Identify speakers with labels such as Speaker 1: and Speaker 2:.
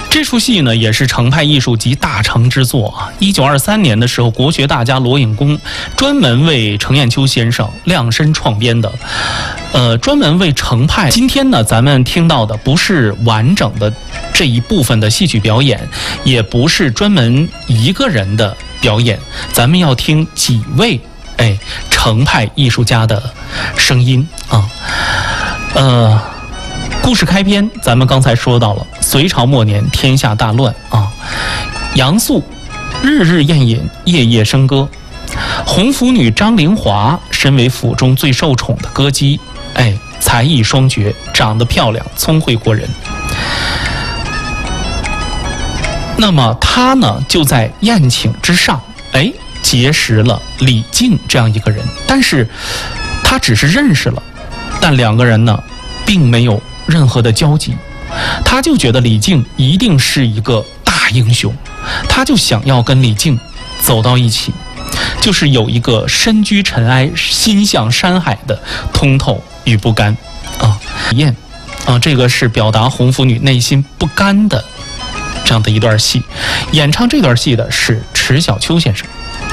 Speaker 1: 这出戏呢，也是程派艺术集大成之作啊。1923年的时候，国学大家罗隐公专门为程砚秋先生量身创编的，专门为程派。今天呢，咱们听到的不是完整的这一部分的戏曲表演，也不是专门一个人的表演，咱们要听几位程派艺术家的声音啊。故事开篇，咱们刚才说到了隋朝末年，天下大乱啊。杨素日日宴饮，夜夜笙歌。红拂女张灵华身为府中最受宠的歌姬，才艺双绝，长得漂亮，聪慧过人。那么她呢，就在宴请之上，结识了李靖这样一个人，但是她只是认识了，但两个人呢，并没有任何的交集。他就觉得李靖一定是一个大英雄，他就想要跟李靖走到一起，就是有一个身居尘埃心向山海的通透与不甘啊。这个是表达红拂女内心不甘的这样的一段戏。演唱这段戏的是迟小秋先生。